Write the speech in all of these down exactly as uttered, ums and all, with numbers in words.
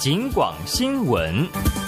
警广新闻。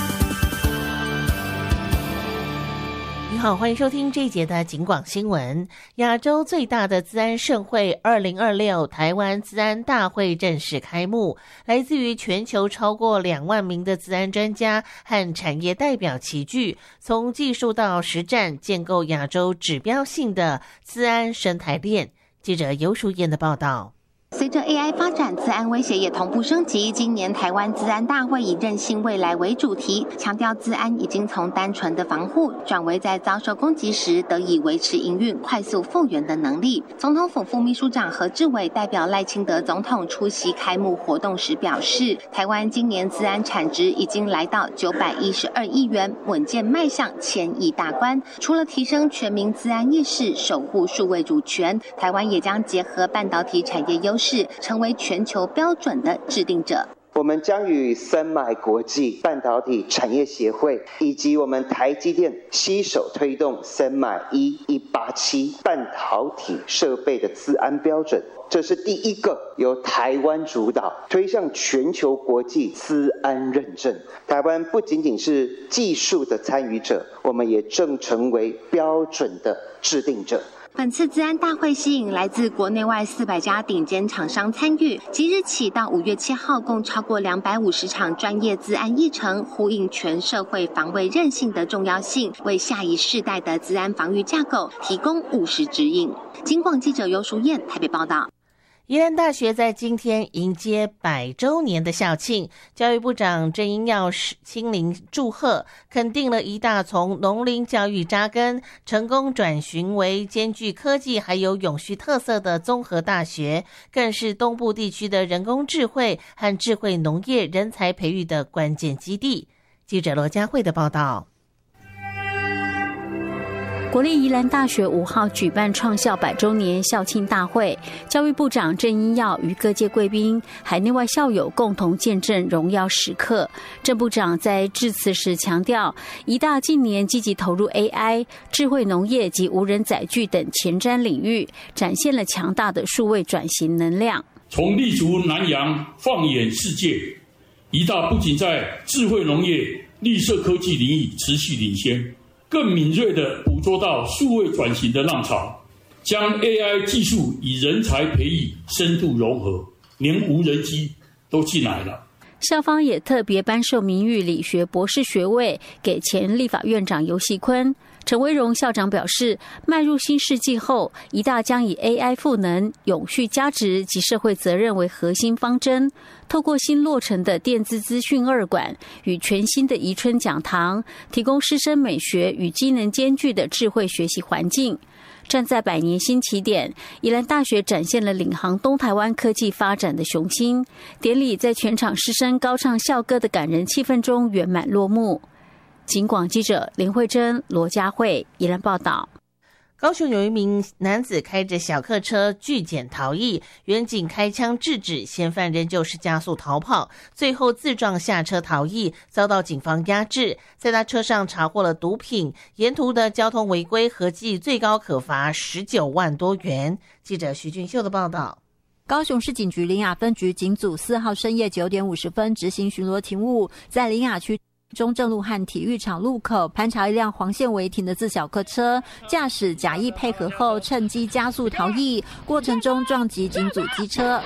你好，欢迎收听这一节的警广新闻。亚洲最大的资安盛会二零二六台湾资安大会正式开幕，来自于全球超过两万名的资安专家和产业代表齐聚，从技术到实战，建构亚洲指标性的资安生态链。记者游淑燕的报道。 随着 A I 发展，资安威胁也同步升级。今年台湾资安大会以韧性未来为主题，强调资安已经从单纯的防护转为在遭受攻击时得以维持营运、快速复原的能力。总统府副秘书长何志伟代表赖清德总统出席开幕活动时表示，台湾今年资安产值已经来到九百一十二亿元，稳健迈向千亿大关。除了提升全民资安意识，守护数位主权，台湾也将结合半导体产业优势，成为全球标准的制定者。 我们将与森买国际半导体产业协会以及我们台积电携手推动森买一一八七半导体设备的资安标准。这是第一个由台湾主导推向全球国际资安认证。台湾不仅仅是技术的参与者，我们也正成为标准的制定者。 本次资安大会吸引来自国内外四百家顶尖厂商参与，即日起到五月七号，共超过两百五十场专业资安议程，呼应全社会防卫韧性的重要性，为下一世代的资安防御架构提供务实指引。警广记者游淑燕台北报道。 宜兰大学在今天迎接百周年的校庆，教育部长郑英耀亲临祝贺，肯定了宜大从农林教育扎根，成功转型为兼具科技还有永续特色的综合大学，更是东部地区的人工智慧和智慧农业人才培育的关键基地。记者罗佳慧的报道。 国立宜兰大学五号举办创校百周年校庆大会，教育部长郑英耀与各界贵宾、海内外校友共同见证荣耀时刻。郑部长在致辞时强调，宜大近年积极投入 A I、智慧农业及无人载具等前瞻领域，展现了强大的数位转型能量。 从立足南洋放眼世界，宜大不仅在智慧农业、绿色科技领域持续领先，更敏锐地捕捉到数位转型的浪潮，将 A I 技术与人才培育深度融合，连无人机都进来了。 校方也特别颁授名誉理学博士学位给前立法院长游锡堃。陈维荣校长表示，迈入新世纪后，宜大将以 A I 赋能、永续价值及社会责任为核心方针，透过新落成的电子资讯二馆与全新的宜春讲堂，提供师生美学与机能兼具的智慧学习环境。站在百年新起点，宜兰大学展现了领航东台湾科技发展的雄心。典礼在全场师生高唱校歌的感人气氛中圆满落幕。警广记者林慧珍、罗佳慧宜兰报道。 高雄有一名男子开着小客车拒检逃逸，员警开枪制止，嫌犯仍旧是加速逃跑，最后自撞下车逃逸，遭到警方压制。在他车上查获了毒品，沿途的交通违规合计最高可罚十九万多元。记者徐俊秀的报道。 高雄市警局苓雅分局警组四号深夜九点五十分执行巡逻勤务，在苓雅区中正路和体育场路口盘查一辆黄线违停的自小客车，驾驶假意配合后趁机加速逃逸，过程中撞击警组机车。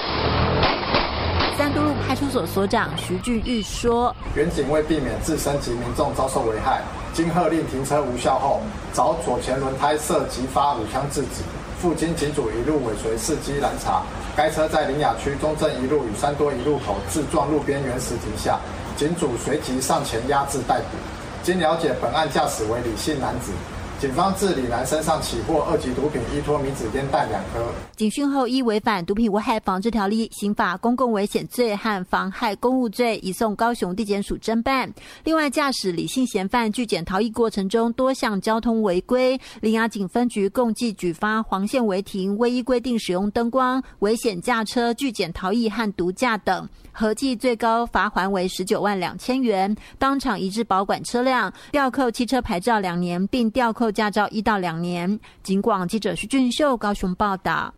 三都路派出所所长徐俊玉说， 员警为避免自身及民众遭受危害，经喝令停车无效后，找左前轮胎射击发五枪制止，附经警组一路尾随伺机拦查，该车在苓雅区中正一路与三多一路口自撞路边原石停下，警组随即上前压制逮捕。经了解，本案驾驶为李姓男子，警方自李男身上起获二级毒品依托米脂烟弹两颗。 警讯后依违反毒品危害防治条例、刑法公共危险罪和妨害公务罪移送高雄地检署侦办。另外，驾驶李姓嫌犯拒检逃逸过程中多项交通违规，苓雅警分局共计举发黄线违停、未依规定使用灯光、危险驾车、拒检逃逸和毒驾等，合计最高罚锾为十九万两千元，当场移至保管车辆，吊扣汽车牌照两年，并吊扣驾照一到两年。警广记者徐俊秀高雄报道。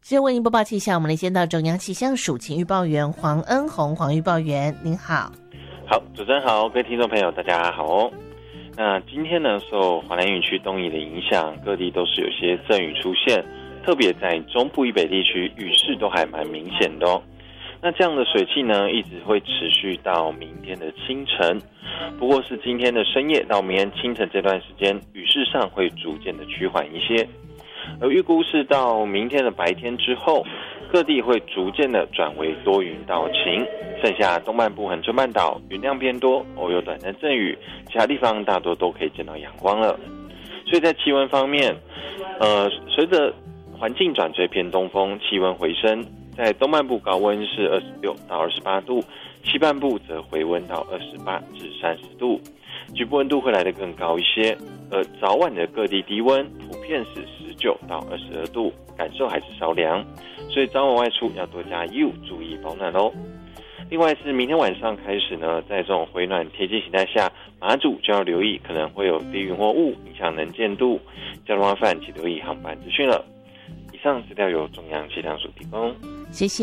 接着为您播报气象，我们连线到中央气象署情预报员黄恩宏，黄预报员您好。 好，主持人好，各位听众朋友大家好哦。那今天呢，受华南云区东移的影响，各地都是有些阵雨出现，特别在中部以北地区雨势都还蛮明显的哦。那这样的水汽呢，一直会持续到明天的清晨，不过是今天的深夜到明天清晨这段时间，雨势上会逐渐的趋缓一些。而预估是到明天的白天之后，各地会逐渐的转为多云到晴，剩下东半部和中半岛云量变多，偶有短暂阵雨，其他地方大多都可以见到阳光了。所以在气温方面，呃，随着环境转吹偏东风，气温回升，在东半部高温是二十六到二十八度，西半部则回温到二十八至三十度，局部温度会来得更高一些。而早晚的各地低温普遍是十九到二十二度，感受还是稍凉，所以早晚外出要多加衣物，注意保暖哦。另外是明天晚上开始呢，在这种回暖天气形态下，马祖就要留意可能会有低云或雾影响能见度，交通麻烦请留意航班资讯了。以上资料由中央气象署提供， 谢谢。